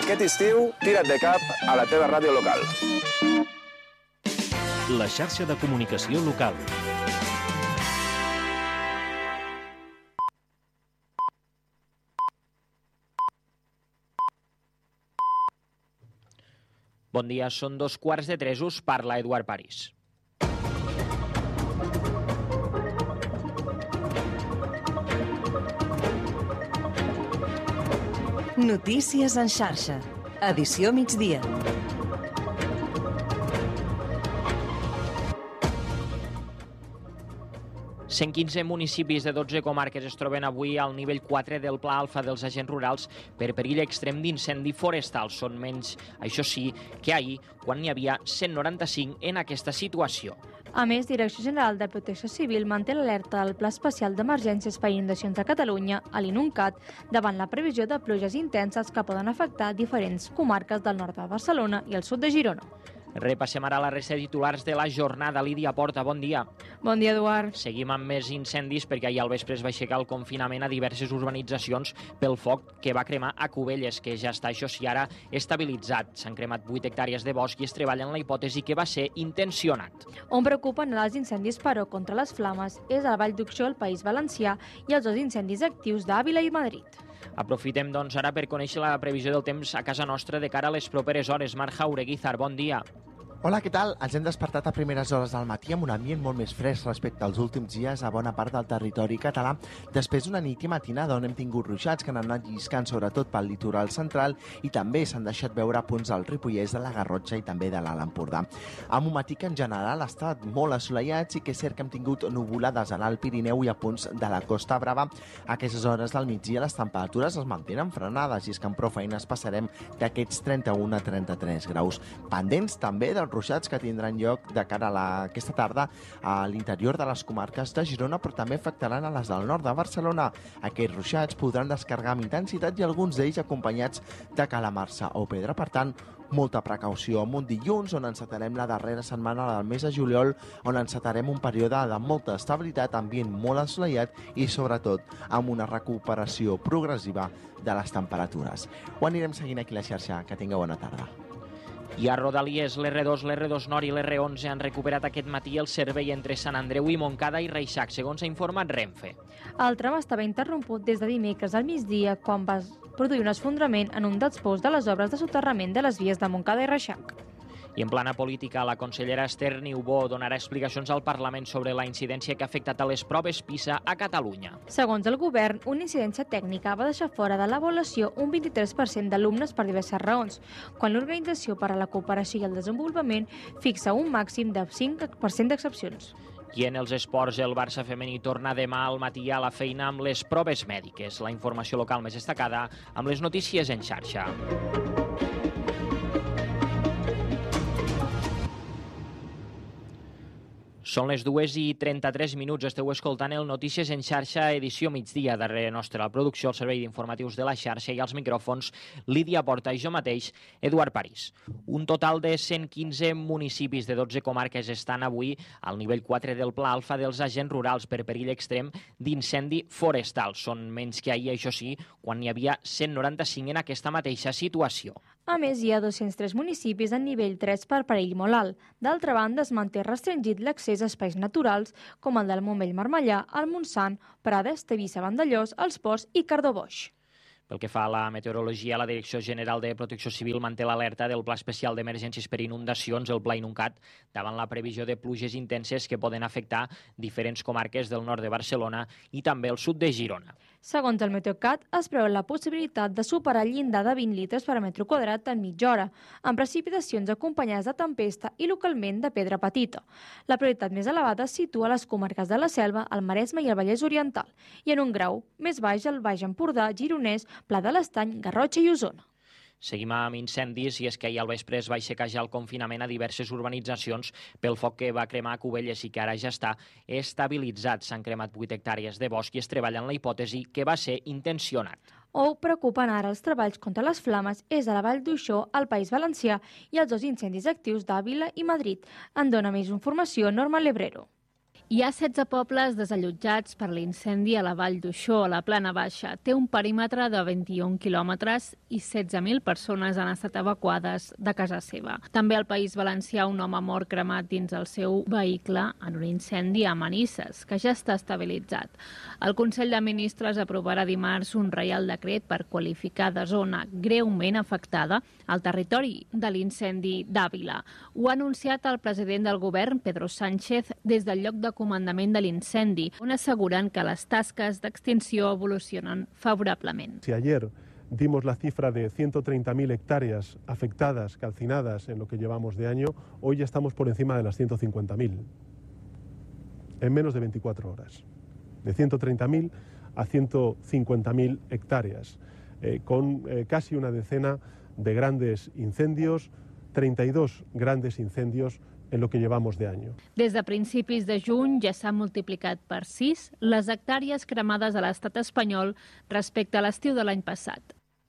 Aquest estiu, tira't de cap a la teva ràdio local. La xarxa de comunicació local. Bon dia, són 2:15, us parla Eduard París. Notícies en xarxa. Edició migdia. Cent 115 municipis de 12 comarques es troben avui al nivell 4 del Pla Alfa dels agents rurals per perill extrem d'incendi forestal. Són menys, això sí, que ahir, quan n'hi havia 195 en aquesta situació. A més, Direcció General de Protecció Civil manté l'alerta del Pla Especial d'Emergències per Inundacions a Catalunya, a l'INUNCAT, davant la previsió de pluges intenses que poden afectar diferents comarques del nord de Barcelona i el sud de Girona. Repassem ara la resta de titulars de la jornada. Lídia Porta, bon dia. Bon dia, Eduard. Seguim amb més incendis perquè ahir al vespre es va aixecar el confinament a diverses urbanitzacions pel foc que va cremar a Cubelles, que ja està, això sí, ara estabilitzat. S'han cremat 8 hectàrees de bosc i es treballa en la hipòtesi que va ser intencionat. On preocupen els incendis, però, contra les flames és a la Vall d'Uixó, al País Valencià, i els 2 incendis actius d'Àvila i Madrid. Aprofitem, doncs, ara per conèixer la previsió del temps a casa nostra de cara a les properes hores. Marc Jaureguizar, bon dia. Hola, què tal? Ens hem despertat a primeres hores del matí amb un ambient molt més fresc respecte als últims dies a bona part del territori català, després d'una nit i matinada on hem tingut ruixats que han anat lliscant sobretot pel litoral central i també s'han deixat veure punts del Ripollès, de la Garrotxa i també de l'Alt Empordà. Amb un matí que en general ha estat molt assolellat, sí que és cert que hem tingut nuvolades a l'Alt Pirineu i a punts de la Costa Brava. A aquestes hores del migdia les temperatures es mantenen frenades i és que amb prou feines passarem d'aquests 31 a 33 graus. Pendents també dels ruixats que tindran lloc de cara a aquesta tarda a l'interior de les comarques de Girona, però també afectaran a les del nord de Barcelona. Aquests ruixats podran descarregar amb intensitat i alguns d'ells acompanyats de calamarsa o pedra. Per tant, molta precaució amb un dilluns on encetarem la darrera setmana del mes de juliol, on encetarem un període de molta estabilitat, ambient molt assolellat i sobretot amb una recuperació progressiva de les temperatures. Ho anirem seguint aquí a la xarxa. Que tingueu bona tarda. I a Rodalies, l'R2, l'R2 Nord i l'R11 han recuperat aquest matí el servei entre Sant Andreu i Montcada i Reixac, segons ha informat Renfe. El tram estava interromput des de dimecres al migdia quan va produir un esfondrament en un dels pous de les obres de soterrament de les vies de Montcada i Reixac. I en plana política, la consellera Esther Niubó donarà explicacions al Parlament sobre la incidència que ha afectat a les proves PISA a Catalunya. Segons el govern, una incidència tècnica va deixar fora de l'avaluació un 23% d'alumnes per diverses raons, quan l'Organització per a la Cooperació i el Desenvolupament fixa un màxim de 5% d'excepcions. I en els esports, el Barça femení torna demà al matí a la feina amb les proves mèdiques. La informació local més destacada amb les notícies en xarxa. Són les 2:33. Esteu escoltant el Notícies en xarxa, edició migdia. Darrere nostra la producció, el servei d'informatius de la xarxa i als micròfons, Lídia Porta i jo mateix, Eduard París. Un total de 115 municipis de 12 comarques estan avui al nivell 4 del Pla Alfa dels agents rurals per perill extrem d'incendi forestal. Són menys que ahir, això sí, quan n'hi havia 195 en aquesta mateixa situació. A més, hi ha 203 municipis en nivell 3 per perill molt alt. D'altra banda, es manté restringit l'accés a espais naturals com el del Montmell-Marmellà, el Montsant, Prades, Tivissa, Vandellòs, els Ports i Cardó-Boix. Pel que fa a la meteorologia, la Direcció General de Protecció Civil manté l'alerta del Pla Especial d'Emergències per Inundacions, el Pla INUNCAT, davant la previsió de pluges intenses que poden afectar diferents comarques del nord de Barcelona i també el sud de Girona. Segons el Meteocat, es preveu la possibilitat de superar el llindar de 20 litres per metre quadrat en mitja hora, amb precipitacions acompanyades de tempesta i localment de pedra petita. La prioritat més elevada es situa a les comarques de la Selva, el Maresme i el Vallès Oriental, i en un grau més baix el Baix Empordà, Gironès, Pla de l'Estany, Garrotxa i Osona. Seguim amb incendis i és que ahir al vespre es va aixecar ja el confinament a diverses urbanitzacions pel foc que va cremar a Cubelles i que ara ja està estabilitzat. S'han cremat 8 hectàrees de bosc i es treballa en la hipòtesi que va ser intencionat. Preocupen ara els treballs contra les flames és a la Vall d'Uixó, al País Valencià, i els 2 incendis actius d'Àvila i Madrid. En dona més informació Norma Lebrero. Hi ha 16 pobles desallotjats per l'incendi a la Vall d'Uixó, a la Plana Baixa. Té un perímetre de 21 quilòmetres i 16.000 persones han estat evacuades de casa seva. També al País Valencià un home mort cremat dins el seu vehicle en un incendi a Manises, que ja està estabilitzat. El Consell de Ministres aprovarà dimarts un reial decret per qualificar de zona greument afectada al territori de l'incendi d'Àvila. Ho ha anunciat el president del govern, Pedro Sánchez, des del lloc de comandament de l'incendi, on asseguren que les tasques d'extinció evolucionen favorablement. Si ayer dimos la cifra de 130.000 hectáreas afectadas, calcinadas en lo que llevamos de año, hoy ya estamos por encima de las 150.000, en menos de 24 horas. De 130.000 a 150.000 hectáreas, con casi una decena de grandes incendios, 32 grandes incendios en lo que llevamos de año. Des de principis de juny ja s'han multiplicat per 6 les hectàrees cremades a l'estat espanyol respecte a l'estiu de l'any passat.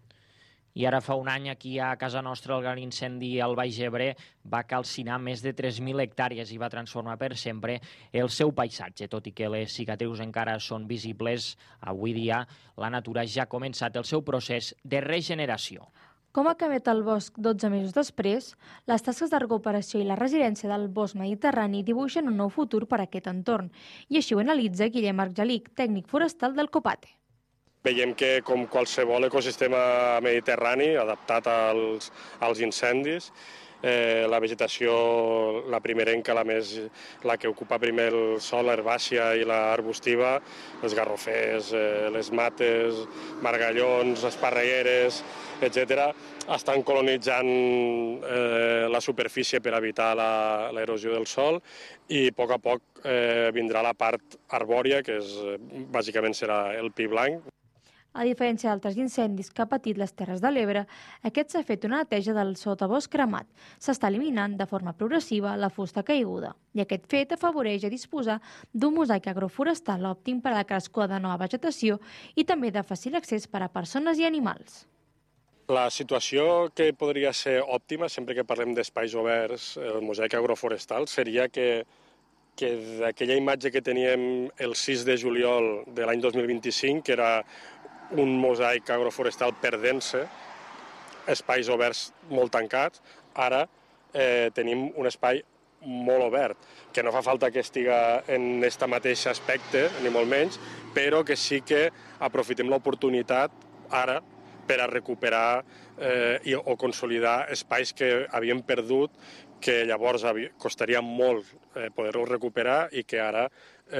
I ara fa un any aquí a casa nostra el gran incendi al Baix Ebre va calcinar més de 3.000 hectàrees i va transformar per sempre el seu paisatge. Tot i que les cicatrius encara són visibles, avui dia la natura ja ha començat el seu procés de regeneració. Com ha canviat el bosc 12 mesos després, les tasques de recuperació i la resiliència del bosc mediterrani dibuixen un nou futur per a aquest entorn. I així ho analitza Guillem Argelic, tècnic forestal del Copate. Veiem que, com qualsevol ecosistema mediterrani adaptat als incendis, la vegetació, la primerenca, la que ocupa primer el sòl, l'herbàcia i l'arbustiva, els garrofers, les mates, margallons, esparregueres, etc., estan colonitzant la superfície per evitar l'erosió del sòl i a poc vindrà la part arbòria, que bàsicament serà el pi blanc. A diferència d'altres incendis que ha patit les Terres de l'Ebre, aquest s'ha fet una neteja del sotabosc cremat. S'està eliminant de forma progressiva la fusta caiguda i aquest fet afavoreix a disposar d'un mosaic agroforestal òptim per a la crescuda de nova vegetació i també de fàcil accés per a persones i animals. La situació que podria ser òptima, sempre que parlem d'espais oberts, el mosaic agroforestal, seria que d'aquella imatge que teníem el 6 de juliol de l'any 2025, que era un mosaic agroforestal perdent-se, espais oberts molt tancats, ara tenim un espai molt obert, que no fa falta que estiga en aquest mateix aspecte, ni molt menys, però que sí que aprofitem l'oportunitat ara per a recuperar o consolidar espais que havíem perdut, que llavors costaria molt poder-los recuperar i que ara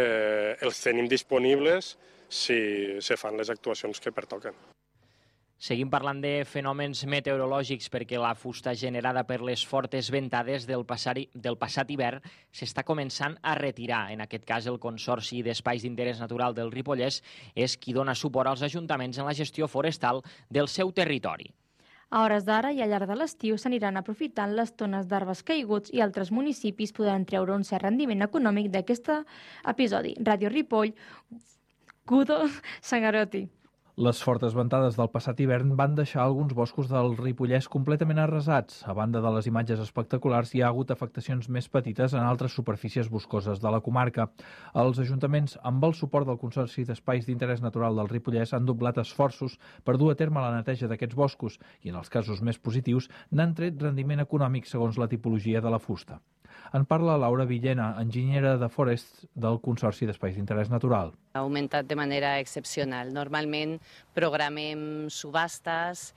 els tenim disponibles si se fan les actuacions que pertoquen. Seguim parlant de fenòmens meteorològics perquè la fusta generada per les fortes ventades del passat hivern s'està començant a retirar. En aquest cas, el Consorci d'Espais d'Interès Natural del Ripollès és qui dona suport als ajuntaments en la gestió forestal del seu territori. A hores d'ara i al llarg de l'estiu s'aniran aprofitant les tones d'arbres caiguts i altres municipis podran treure un cert rendiment econòmic d'aquest episodi. Ràdio Ripoll, Gudo Sangarotti. Les fortes ventades del passat hivern van deixar alguns boscos del Ripollès completament arrasats. A banda de les imatges espectaculars, hi ha hagut afectacions més petites en altres superfícies boscoses de la comarca. Els ajuntaments, amb el suport del Consorci d'Espais d'Interès Natural del Ripollès, han doblat esforços per dur a terme la neteja d'aquests boscos i, en els casos més positius, n'han tret rendiment econòmic segons la tipologia de la fusta. En parla Laura Villena, enginyera de Forests del Consorci d'Espais d'Interès Natural. Ha augmentat de manera excepcional. Normalment programem subhastes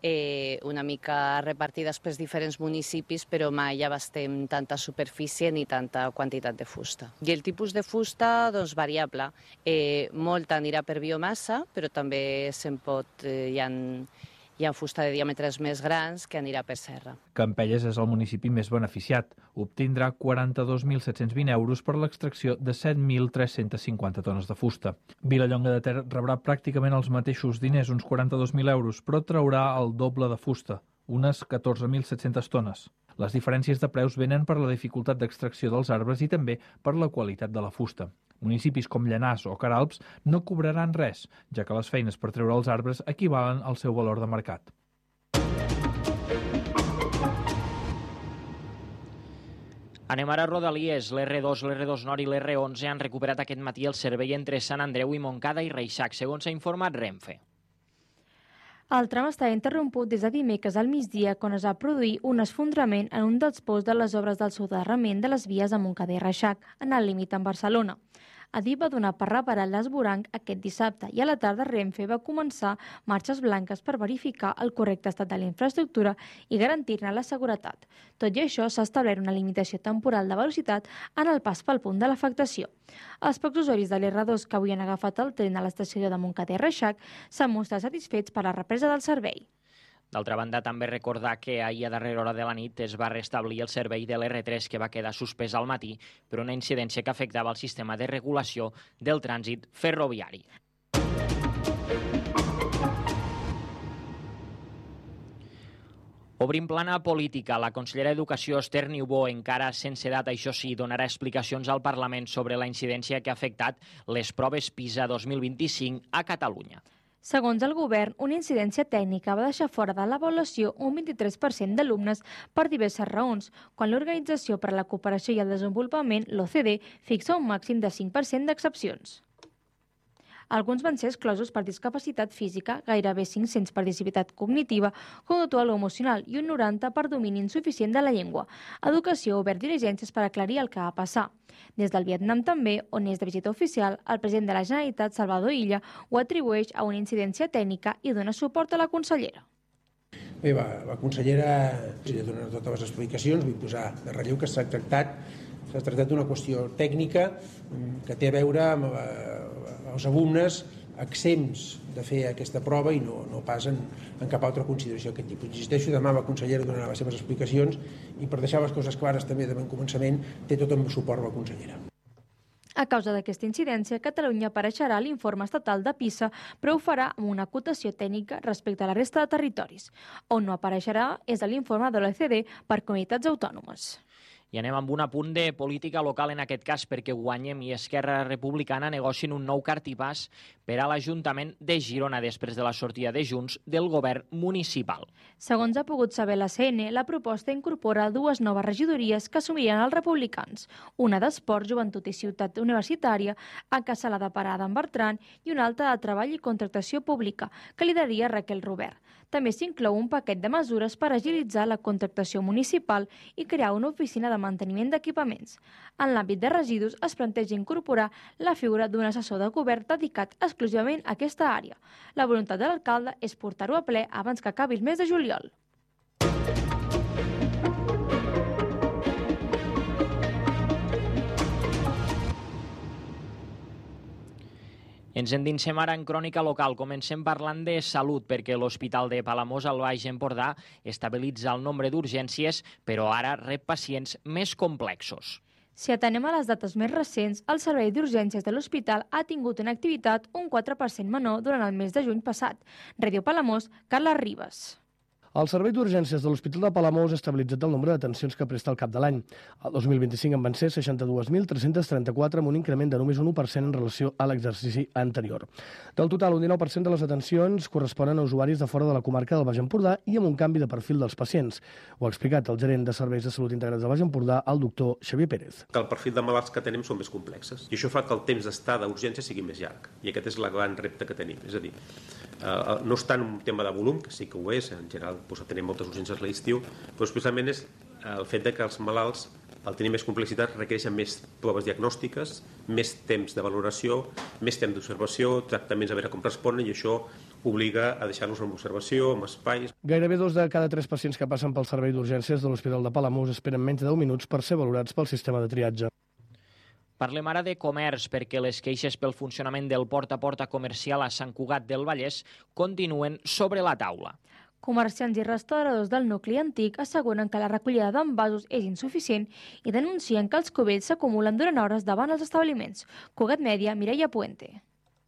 una mica repartides per diferents municipis, però mai abastem tanta superfície ni tanta quantitat de fusta. I el tipus de fusta, doncs, variable. Molta anirà per biomassa, però també se'n pot... Hi ha fusta de diàmetres més grans que anirà per serra. Campelles és el municipi més beneficiat. Obtindrà 42.720 euros per l'extracció de 7.350 tones de fusta. Vilallonga de Ter rebrà pràcticament els mateixos diners, uns 42.000 euros, però traurà el doble de fusta, unes 14.700 tones. Les diferències de preus venen per la dificultat d'extracció dels arbres i també per la qualitat de la fusta. Municipis com Llanars o Queralbs no cobraran res, ja que les feines per treure els arbres equivalen al seu valor de mercat. Anem ara a Rodalies. L'R2, l'R2 Nord i l'R11 han recuperat aquest matí el servei entre Sant Andreu i Montcada i Reixac, segons ha informat Renfe. El tram està interromput des de dimecres al migdia, quan es va produir un esfondrament en un dels pous de les obres del soterrament de les vies a Montcada i Reixac, en el límit amb Barcelona. Adif va donar per reparar l'esvoranc aquest dissabte i a la tarda Renfe va començar marxes blanques per verificar el correcte estat de la infraestructura i garantir-ne la seguretat. Tot i això, s'ha establert una limitació temporal de velocitat en el pas pel punt de l'afectació. Els pocs usuaris de l'R2 que avui han agafat el tren a l'estació de Montcada i Reixac s'han mostrat satisfets per la represa del servei. D'altra banda, també recordar que ahir a darrera hora de la nit es va restablir el servei de l'R3 que va quedar suspès al matí per una incidència que afectava el sistema de regulació del trànsit ferroviari. Obrim plana política. La consellera d'Educació, Esther Niubó, encara sense data, això sí, donarà explicacions al Parlament sobre la incidència que ha afectat les proves PISA 2025 a Catalunya. Segons el govern, una incidència tècnica va deixar fora de l'avaluació un 23% d'alumnes per diverses raons, quan l'Organització per a la Cooperació i el Desenvolupament, l'OCDE, fixa un màxim de 5% d'excepcions. Alguns van ser exclosos per discapacitat física, gairebé 500 per discapacitat cognitiva, conductual o emocional i un 90 per domini insuficient de la llengua. Educació ha obert diligències per aclarir el que va passar. Des del Vietnam també, on és de visita oficial, el president de la Generalitat, Salvador Illa, ho atribueix a una incidència tècnica i dona suport a la consellera. Bé, la consellera ha donat totes les explicacions, vull posar de relleu que s'ha tractat d'una qüestió tècnica que té a veure amb els alumnes exempts de fer aquesta prova i no pas en cap altra consideració d'aquest tipus. Insisteixo, demà la consellera donarà les seves explicacions i per deixar les coses clares també de bon començament té tot el meu suport la consellera. A causa d'aquesta incidència, Catalunya apareixerà a l'informe estatal de PISA, però ho farà amb una acotació tècnica respecte a la resta de territoris. On no apareixerà és a l'informe de l'OCDE per comunitats autònomes. I anem amb un apunt de política local en aquest cas, perquè Guanyem i Esquerra Republicana negocien un nou cartipàs per a l'Ajuntament de Girona després de la sortida de Junts del govern municipal. Segons ha pogut saber la CN, la proposta incorpora 2 noves regidories que assumiran els republicans, una d'Esport, Joventut i Ciutat Universitària, encapçalada per Adam Bertran, i una altra de Treball i Contractació Pública, que lideraria Raquel Robert. També s'inclou un paquet de mesures per agilitzar la contractació municipal i crear una oficina de manteniment d'equipaments. En l'àmbit de residus es planteja incorporar la figura d'un assessor de govern dedicat exclusivament a aquesta àrea. La voluntat de l'alcalde és portar-ho a ple abans que acabi el mes de juliol. Ens endinsem ara en crònica local. Comencem parlant de salut, perquè l'Hospital de Palamós al Baix Empordà estabilitza el nombre d'urgències, però ara rep pacients més complexos. Si atenem a les dates més recents, el servei d'urgències de l'hospital ha tingut una activitat un 4% menor durant el mes de juny passat. Ràdio Palamós, Carles Ribas. El Servei d'Urgències de l'Hospital de Palamós ha estabilitzat el nombre d'atencions que presta al cap de l'any. El 2025 en van ser 62.334, amb un increment de només un 1% en relació a l'exercici anterior. Del total, un 19% de les atencions corresponen a usuaris de fora de la comarca del Baix Empordà i amb un canvi de perfil dels pacients. Ho ha explicat el gerent de Serveis de Salut Integrats del Baix Empordà, el doctor Xavier Pérez. El perfil de malalts que tenim són més complexes i això fa que el temps d'estar d'urgència sigui més llarg. I aquest és el gran repte que tenim. És a dir, no és tant un tema de volum, que sí que ho és, en general tenim moltes urgències a l'estiu, però especialment és el fet que els malalts, al tenir més complexitat, requereixen més proves diagnòstiques, més temps de valoració, més temps d'observació, tractaments a veure com responen, i això obliga a deixar-los en observació, en espais. Gairebé 2 de cada 3 pacients que passen pel servei d'urgències de l'Hospital de Palamós esperen menys de 10 minuts per ser valorats pel sistema de triatge. Parlem ara de comerç, perquè les queixes pel funcionament del porta a porta comercial a Sant Cugat del Vallès continuen sobre la taula. Comerciants i restauradors del nucli antic asseguren que la recollida d'envasos és insuficient i denuncien que els cubells s'acumulen durant hores davant els establiments. Cugat Mèdia, Mireia Puente.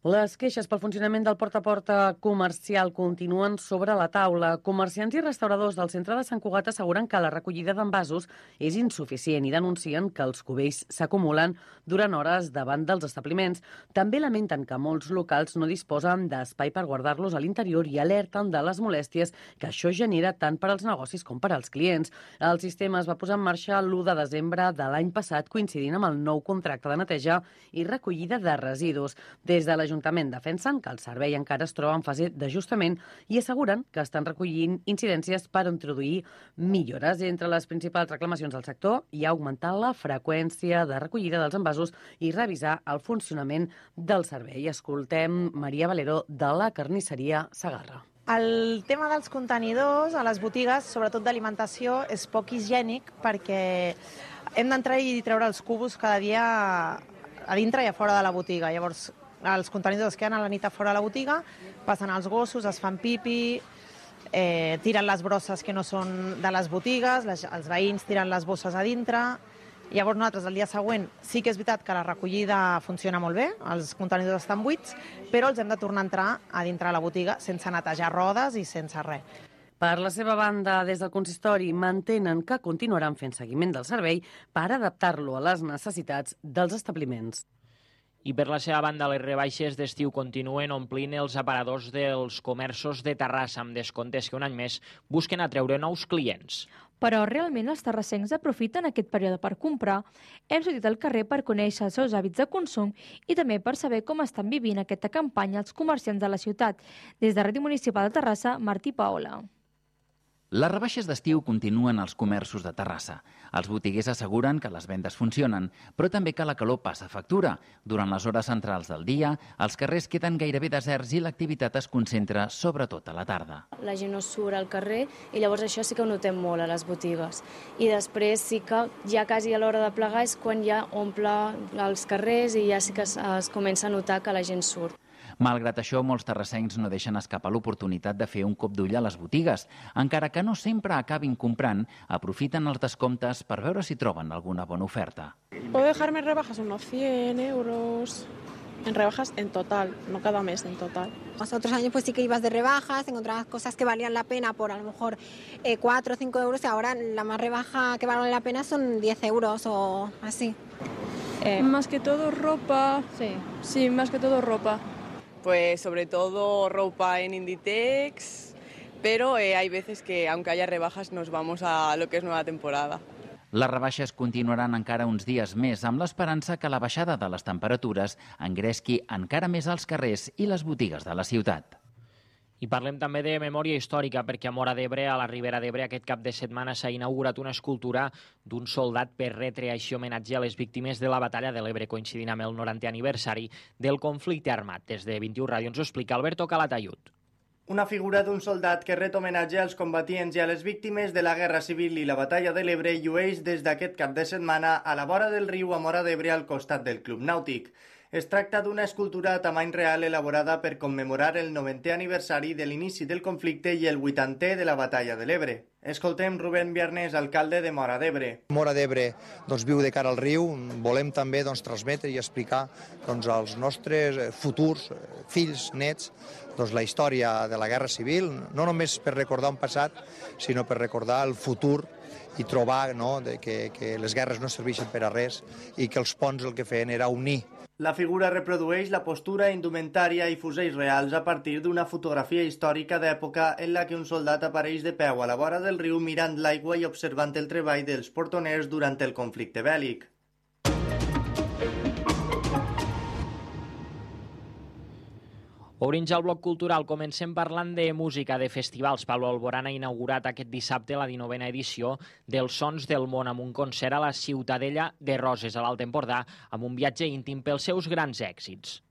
Les queixes pel funcionament del porta-a-porta comercial continuen sobre la taula. Comerciants i restauradors del centre de Sant Cugat asseguren que la recollida d'envasos és insuficient i denuncien que els cubells s'acumulen durant hores davant dels establiments. També lamenten que molts locals no disposen d'espai per guardar-los a l'interior i alerten de les molèsties que això genera tant per als negocis com per als clients. El sistema es va posar en marxa l'1 de desembre de l'any passat, coincidint amb el nou contracte de neteja i recollida de residus. Des de l'Ajuntament defensen que el servei encara es troba en fase d'ajustament i asseguren que estan recollint incidències per introduir millores. Entre les principals reclamacions del sector hi ha augmentar la freqüència de recollida dels envasos i revisar el funcionament del servei. Escoltem Maria Valero de la carnisseria Segarra. El tema dels contenidors a les botigues, sobretot d'alimentació, és poc higiènic perquè hem d'entrar i treure els cubos cada dia a dintre i a fora de la botiga. Llavors, els contenidors queden a la nit a fora de la botiga, passen als gossos, es fan pipi, tiren les brosses que no són de les botigues, els veïns tiren les bosses a dintre. Llavors nosaltres el dia següent sí que és veritat que la recollida funciona molt bé, els contenidors estan buits, però els hem de tornar a entrar a dintre de la botiga sense netejar rodes i sense res. Per la seva banda, des del consistori mantenen que continuaran fent seguiment del servei per adaptar-lo a les necessitats dels establiments. I per la seva banda, les rebaixes d'estiu continuen omplint els aparadors dels comerços de Terrassa amb descomptes que un any més busquen atreure nous clients. Però realment els terrassencs aprofiten aquest període per comprar. Hem sortit al carrer per conèixer els seus hàbits de consum i també per saber com estan vivint aquesta campanya els comerciants de la ciutat. Des de Ràdio Municipal de Terrassa, Martí Paola. Les rebaixes d'estiu continuen als comerços de Terrassa. Els botiguers asseguren que les vendes funcionen, però també que la calor passa factura. Durant les hores centrals del dia, els carrers queden gairebé deserts i l'activitat es concentra sobretot a la tarda. La gent no surt al carrer i llavors això sí que ho notem molt a les botigues. I després sí que ja quasi a l'hora de plegar és quan ja omple els carrers i ja sí que es comença a notar que la gent surt. Malgrat això, molts terrassencs no deixen escapar l'oportunitat de fer un cop d'ull a les botigues. Encara que no sempre acabin comprant, aprofiten els descomptes per veure si troben alguna bona oferta. Puedo dejarme rebajas unos 100 euros en rebajas en total, no cada mes, en total. Los otros años pues sí que ibas de rebajas, encontrabas cosas que valían la pena por a lo mejor 4 o 5 euros y ahora la más rebaja que vale la pena son 10 euros o así. Más que todo ropa, sí, más que todo ropa. Pues sobre todo ropa en Inditex, pero hay veces que aunque haya rebajas nos vamos a lo que es nueva temporada. Les rebaixes continuaran encara uns dies més, amb l'esperança que la baixada de les temperatures engresqui encara més als carrers i les botigues de la ciutat. I parlem també de memòria històrica, perquè a Móra d'Ebre, a la Ribera d'Ebre, aquest cap de setmana s'ha inaugurat una escultura d'un soldat per retre així homenatge a les víctimes de la batalla de l'Ebre, coincidint amb el 90è aniversari del conflicte armat. Des de 21 Ràdio ens ho explica Alberto Calatayud. Una figura d'un soldat que ret homenatge als combatients i a les víctimes de la Guerra Civil i la batalla de l'Ebre llueix des d'aquest cap de setmana a la vora del riu a Móra d'Ebre al costat del Club Nàutic. Es tracta d'una escultura a tamany real elaborada per commemorar el 90è aniversari de l'inici del conflicte i el 80è de la batalla de l'Ebre. Escoltem Rubén Viarnés, alcalde de Móra d'Ebre. Móra d'Ebre viu de cara al riu. Volem també transmetre i explicar als nostres futurs fills, nets, la història de la Guerra Civil, no només per recordar un passat, sinó per recordar el futur i trobar que les guerres no serveixen per a res i que els ponts el que feien era unir. La figura reprodueix la postura, indumentària i fusells reals a partir d'una fotografia històrica d'època en la que un soldat apareix de peu a la vora del riu mirant l'aigua i observant el treball dels portoners durant el conflicte bèl·lic. Obrim ja el bloc cultural. Comencem parlant de música, de festivals. Pablo Alborán ha inaugurat aquest dissabte la 19a edició dels Sons del Món amb un concert a la Ciutadella de Roses, a l'Alt Empordà, amb un viatge íntim pels seus grans èxits.